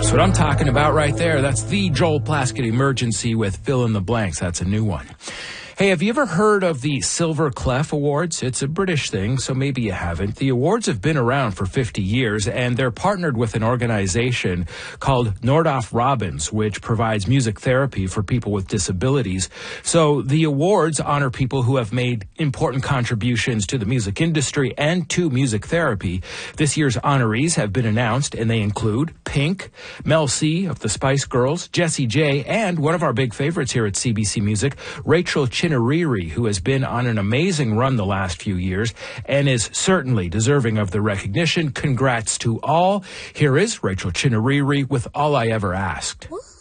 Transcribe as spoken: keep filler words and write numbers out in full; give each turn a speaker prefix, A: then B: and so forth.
A: That's what I'm talking about right there. That's the Joel Plaskett Emergency with Fill in the Blanks. That's a new one. Hey, have you ever heard of the Silver Clef Awards? It's a British thing, so maybe you haven't. The awards have been around for fifty years, and they're partnered with an organization called Nordoff Robbins, which provides music therapy for people with disabilities. So the awards honor people who have made important contributions to the music industry and to music therapy. This year's honorees have been announced, and they include Pink, Mel C of the Spice Girls, Jessie J, and one of our big favorites here at C B C Music, Rachel Chinariri, who has been on an amazing run the last few years and is certainly deserving of the recognition. Congrats to all. Here is Rachel Chinariri with All I Ever Asked.
B: What?